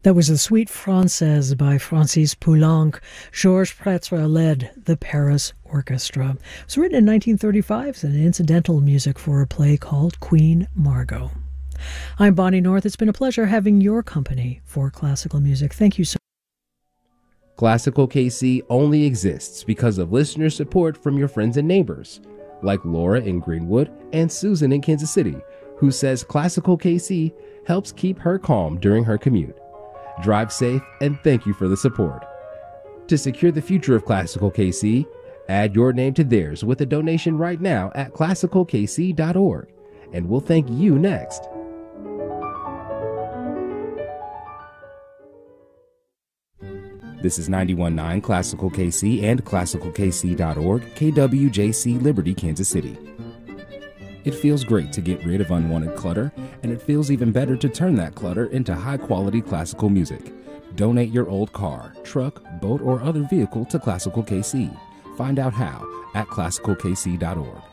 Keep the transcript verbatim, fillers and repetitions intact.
That was the Suite Française by Francis Poulenc. Georges Prêtre led the Paris Orchestra. It was written in nineteen thirty-five as an incidental music for a play called Queen Margot. I'm Bonnie North. It's been a pleasure having your company for classical music. Thank you so much. Classical K C only exists because of listener support from your friends and neighbors, like Laura in Greenwood and Susan in Kansas City, who says Classical K C helps keep her calm during her commute. Drive safe, and thank you for the support. To secure the future of Classical K C, add your name to theirs with a donation right now at classical k c dot org, and we'll thank you next. This is ninety-one point nine Classical K C and classical k c dot org, K W J C Liberty, Kansas City. It feels great to get rid of unwanted clutter, and it feels even better to turn that clutter into high-quality classical music. Donate your old car, truck, boat, or other vehicle to Classical K C. Find out how at classical k c dot org.